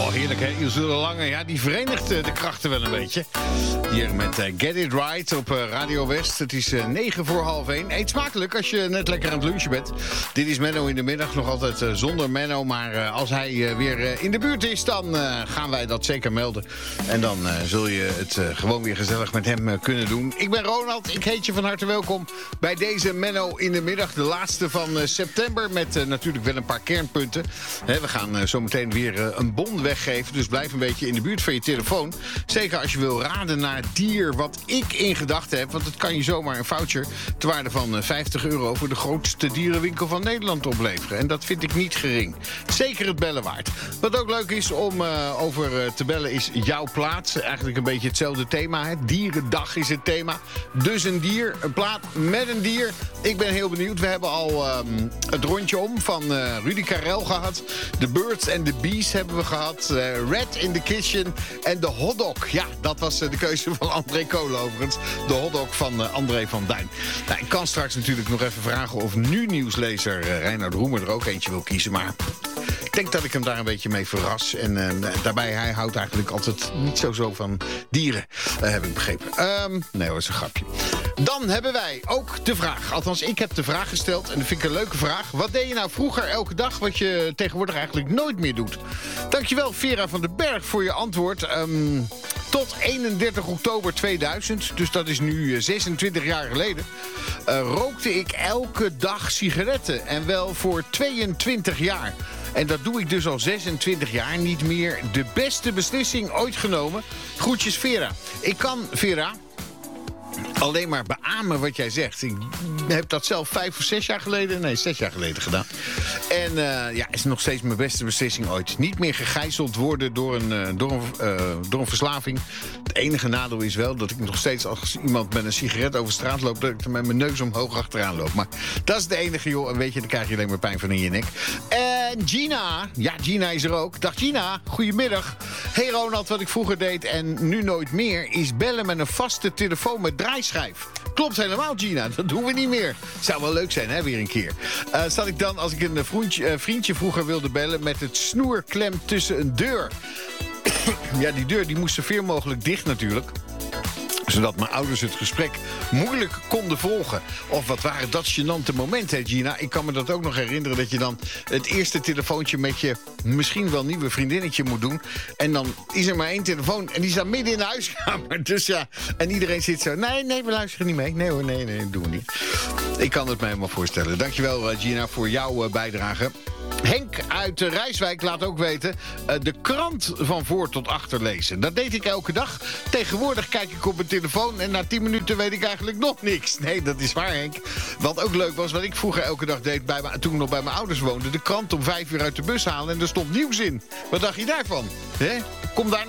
Oh, heerlijk hè, Ilse de Lange. Ja, die verenigt de krachten wel een beetje. Hier met Get It Right op Radio West. Het is 1:09. Eet smakelijk als je net lekker aan het lunchen bent. Dit is Menno in de middag, nog altijd zonder Menno. Maar als hij weer in de buurt is, dan gaan wij dat zeker melden. En dan zul je het gewoon weer gezellig met hem kunnen doen. Ik ben Ronald, ik heet je van harte welkom bij deze Menno in de middag. De laatste van september met natuurlijk wel een paar kernpunten. We gaan zo meteen weer een bon weggeven. Dus blijf een beetje in de buurt van je telefoon. Zeker als je wil raden naar het dier wat ik in gedachten heb. Want het kan je zomaar een voucher te waarde van €50 voor de grootste dierenwinkel van Nederland opleveren. En dat vind ik niet gering. Zeker het bellen waard. Wat ook leuk is om over te bellen is jouw plaats. Eigenlijk een beetje hetzelfde thema. Hè? Dierendag is het thema. Dus een dier, een plaat met een dier. Ik ben heel benieuwd. We hebben al het rondje om van Rudy Karel gehad. De Birds and the Bees hebben we gehad. Red in the Kitchen en de hotdog. Ja, dat was de keuze van André Kolen overigens. De hotdog van André van Duin. Nou, ik kan straks natuurlijk nog even vragen of nu nieuwslezer Reinoud Roemer er ook eentje wil kiezen. Maar ik denk dat ik hem daar een beetje mee verras. En daarbij, hij houdt eigenlijk altijd niet zo van dieren. Heb ik begrepen. Nee hoor, dat is een grapje. Dan hebben wij ook de vraag. Althans, ik heb de vraag gesteld. En dat vind ik een leuke vraag. Wat deed je nou vroeger elke dag wat je tegenwoordig eigenlijk nooit meer doet? Dankjewel Vera van den Berg voor je antwoord. Tot 31 oktober 2000, dus dat is nu 26 jaar geleden, rookte ik elke dag sigaretten. En wel voor 22 jaar. En dat doe ik dus al 26 jaar niet meer. De beste beslissing ooit genomen. Groetjes Vera. Ik kan, Vera, alleen maar beamen wat jij zegt. Ik heb dat zelf 5 of 6 jaar geleden... 6 jaar geleden gedaan. En is nog steeds mijn beste beslissing ooit. Niet meer gegijzeld worden door een verslaving. Het enige nadeel is wel dat ik nog steeds als iemand met een sigaret over straat loopt, dat ik er met mijn neus omhoog achteraan loop. Maar dat is de enige, joh. En weet je, dan krijg je alleen maar pijn van in je nek. En Gina. Ja, Gina is er ook. Dag Gina. Goedemiddag. Hey Ronald, wat ik vroeger deed en nu nooit meer is bellen met een vaste telefoon met draaischijf. Klopt helemaal, Gina. Dat doen we niet meer. Zou wel leuk zijn, hè, weer een keer. Zat ik dan, als ik een vriendje vroeger wilde bellen, met het snoerklem tussen een deur. Ja, die deur die moest zoveel mogelijk dicht natuurlijk, zodat mijn ouders het gesprek moeilijk konden volgen. Of wat waren dat gênante momenten, Gina? Ik kan me dat ook nog herinneren, dat je dan het eerste telefoontje met je misschien wel nieuwe vriendinnetje moet doen. En dan is er maar 1 telefoon en die staat midden in de huiskamer. Dus ja, en iedereen zit zo, nee, we luisteren niet mee. Nee hoor, nee, dat doen we niet. Ik kan het me helemaal voorstellen. Dankjewel, Gina, voor jouw bijdrage. Henk uit Rijswijk laat ook weten de krant van voor tot achter lezen. Dat deed ik elke dag. Tegenwoordig kijk ik op mijn telefoon en na 10 minuten weet ik eigenlijk nog niks. Nee, dat is waar, Henk. Wat ook leuk was, wat ik vroeger elke dag deed toen ik nog bij mijn ouders woonde, de krant om 5 uur uit de bus halen en er stond nieuws in. Wat dacht je daarvan? Kom daar